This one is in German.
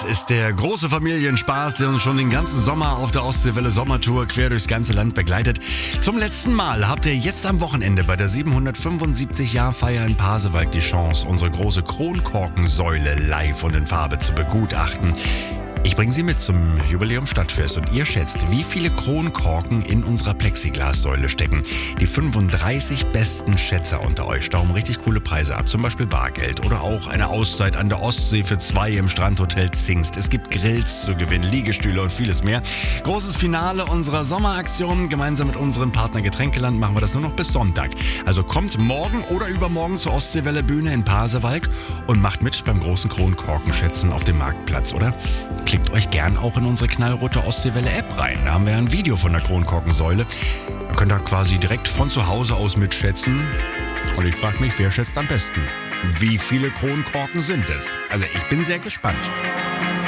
ist der große Familienspaß, der uns schon den ganzen Sommer auf der Ostseewelle Sommertour quer durchs ganze Land begleitet. Zum letzten Mal habt ihr jetzt am Wochenende bei der 775-Jahr-Feier in Pasewalk die Chance, unsere große Kronkorkensäule live und in Farbe zu begutachten. Ich bringe Sie mit zum Jubiläumsstadtfest und ihr schätzt, wie viele Kronkorken in unserer Plexiglassäule stecken. Die 35 besten Schätzer unter euch stauben richtig coole Preise ab, zum Beispiel Bargeld oder auch eine Auszeit an der Ostsee für 2 im Strandhotel Zingst. Es gibt Grills zu gewinnen, Liegestühle und vieles mehr. Großes Finale unserer Sommeraktion. Gemeinsam mit unserem Partner Getränkeland machen wir das nur noch bis Sonntag. Also kommt morgen oder übermorgen zur Ostseewelle Bühne in Pasewalk und macht mit beim großen Kronkorkenschätzen auf dem Marktplatz, oder? Klickt euch gern auch in unsere knallrote Ostseewelle-App rein. Da haben wir ein Video von der Kronkorkensäule. Ihr könnt da quasi direkt von zu Hause aus mitschätzen. Und ich frage mich, wer schätzt am besten? Wie viele Kronkorken sind es? Also ich bin sehr gespannt.